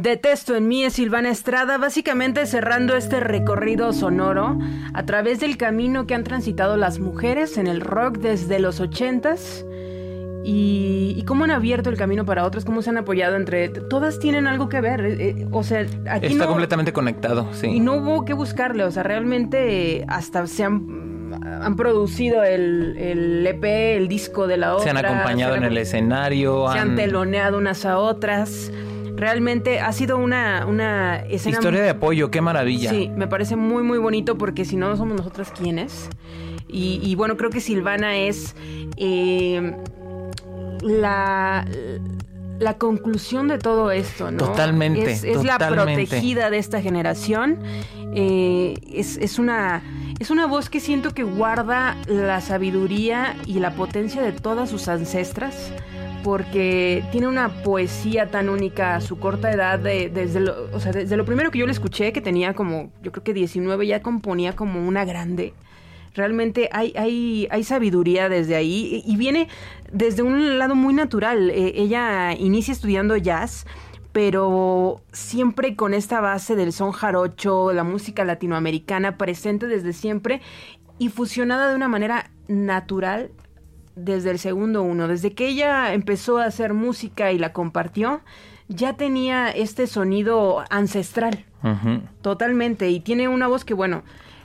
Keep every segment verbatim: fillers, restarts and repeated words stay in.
Detesto en mí es Silvana Estrada, básicamente cerrando este recorrido sonoro a través del camino que han transitado las mujeres en el rock desde los ochentas y, y cómo han abierto el camino para otras, cómo se han apoyado entre... Todas tienen algo que ver, eh, o sea, aquí Está no, completamente conectado, sí. Y no hubo que buscarle, o sea, realmente hasta se han... han producido el, el E P, el disco de la otra. Se han acompañado se han, en el escenario. Se han, han teloneado unas a otras. Realmente ha sido una, una escena... Historia de apoyo, qué maravilla. Sí, me parece muy, muy bonito porque si no somos nosotras, ¿quiénes? Y, y bueno, creo que Silvana es eh, la... la conclusión de todo esto, ¿no? Totalmente. Es, es totalmente. La protegida de esta generación. Eh, es, es una... Es una voz que siento que guarda la sabiduría y la potencia de todas sus ancestras, porque tiene una poesía tan única a su corta edad, de, desde, lo, o sea, desde lo primero que yo le escuché, que tenía como, yo creo que diecinueve, ya componía como una grande. Realmente hay, hay, hay sabiduría desde ahí y viene desde un lado muy natural. Eh, ella inicia estudiando jazz, pero siempre con esta base del son jarocho, la música latinoamericana presente desde siempre y fusionada de una manera natural desde el segundo uno. Desde que ella empezó a hacer música y la compartió, ya tenía este sonido ancestral, uh-huh. Totalmente, y tiene una voz que, bueno...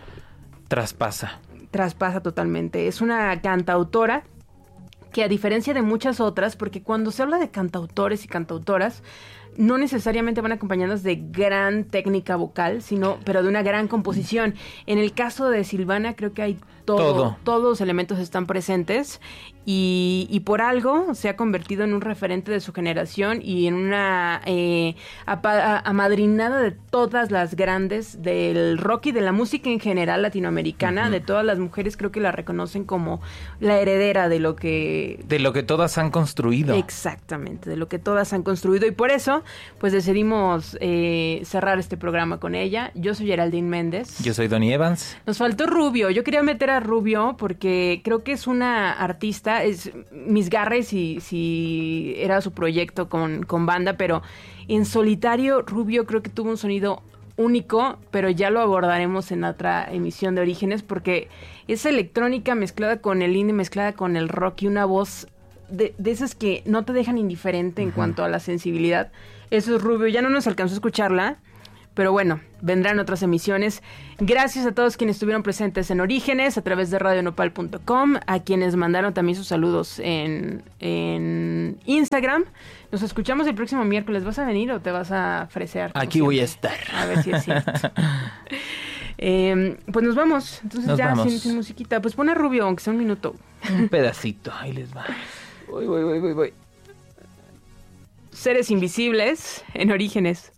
Traspasa. Traspasa totalmente. Es una cantautora que, a diferencia de muchas otras, porque cuando se habla de cantautores y cantautoras, no necesariamente van acompañadas de gran técnica vocal, sino, pero de una gran composición. En el caso de Silvana, creo que hay todo, todo. todos los elementos están presentes y, y por algo se ha convertido en un referente de su generación y en una eh, apa- amadrinada de todas las grandes del rock y de la música en general latinoamericana, uh-huh. De todas las mujeres. Creo que la reconocen como la heredera de lo que... De lo que todas han construido. Exactamente, de lo que todas han construido, y por eso pues decidimos eh, cerrar este programa con ella. Yo soy Geraldine Méndez. Yo soy Donny Evans. Nos faltó Rubio. Yo quería meter a Rubio porque creo que es una artista, es Mis Garres si, si era su proyecto con, con banda, pero en solitario Rubio creo que tuvo un sonido único, pero ya lo abordaremos en otra emisión de Orígenes, porque es electrónica mezclada con el indie, mezclada con el rock y una voz de, de esas que no te dejan indiferente en uh-huh. cuanto a la sensibilidad. Eso es Rubio. Ya no nos alcanzó a escucharla, pero bueno, vendrán otras emisiones. Gracias a todos quienes estuvieron presentes en Orígenes a través de radio nopal punto com, a quienes mandaron también sus saludos en, en Instagram. Nos escuchamos el próximo miércoles. ¿Vas a venir o te vas a fresear? Aquí siempre? Voy a estar. A ver si es cierto. eh, pues nos vamos. Entonces nos ya vamos. Sin, sin musiquita. Pues pon a Rubio, aunque sea un minuto. Un pedacito. Ahí les va. Voy, voy, voy, voy, voy. Seres invisibles en Orígenes.